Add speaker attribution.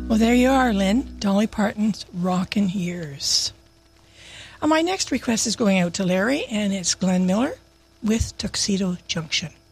Speaker 1: Well, there you are, Lynn. Dolly Parton's Rockin' Years. My next request is going out to Larry, and it's Glenn Miller with Tuxedo Junction.